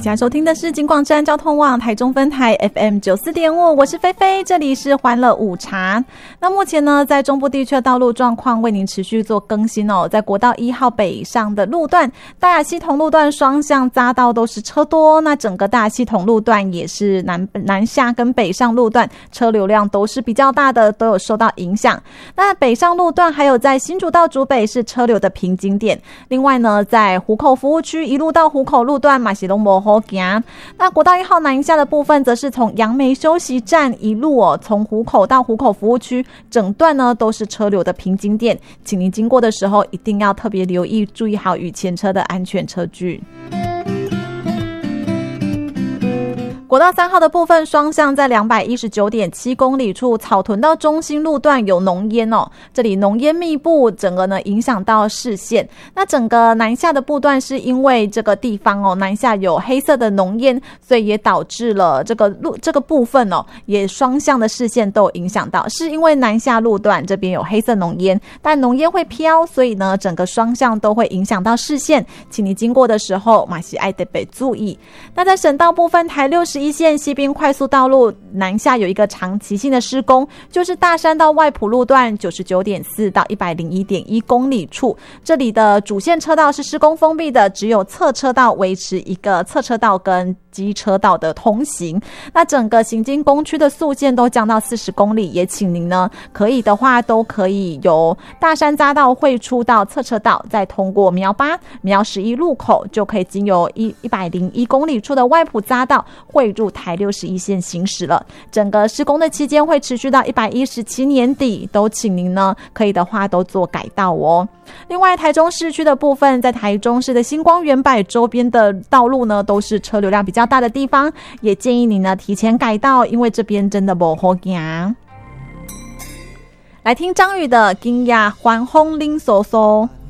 现在收听的是金广治安交通网台中分台 FM94.5， 我是菲菲，这里是欢乐午茶。那目前呢，在中部地区的道路状况为您持续做更新哦。在国道1号北上的路段，大雅系统路段双向匝道都是车多，那整个大雅系统路段也是南下跟北上路段车流量都是比较大的，都有受到影响。那北上路段还有在新竹到竹北是车流的瓶颈点。另外呢，在湖口服务区一路到湖口路段嘛是都没好行。那国道1号南下的部分则是从杨梅休息站一路从湖口到湖口服务区整段呢都是车流的瓶颈点，请您经过的时候一定要特别留意，注意好与前车的安全车距。国道3号的部分双向在 219.7 公里处草屯到中心路段有浓烟这里浓烟密布，整个呢影响到视线。那整个南下的部段是因为这个地方南下有黑色的浓烟，所以也导致了这个部分也双向的视线都有影响到，是因为南下路段这边有黑色浓烟，但浓烟会飘，所以呢整个双向都会影响到视线，请你经过的时候嘛是要特别注意。那在省道部分，台61线西滨快速道路南下有一个长期性的施工，就是大山到外埔路段 99.4 到 101.1 公里处，这里的主线车道是施工封闭的，只有侧车道维持一个侧车道跟机车道的通行。那整个行经工区的速限都降到40公里，也请您呢可以的话都可以由大山匝道汇出到侧车道，再通过苗8、苗11路口，就可以经由101公里处的外埔匝道汇入台61线行驶了。整个施工的期间会持续到117年底，都请您呢可以的话都做改道哦。另外台中市区的部分，在台中市的星光远百周边的道路呢都是车流量比较大的地方，也建议你呢提前改道，因为这边真的不好行。来听张宇的金雅环风林嗦嗦。